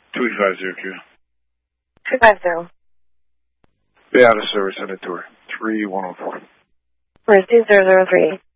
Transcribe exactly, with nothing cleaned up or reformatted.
two five zero Q. two five zero. Be out of service, send it to her. three one oh four. Where's two zero zero three?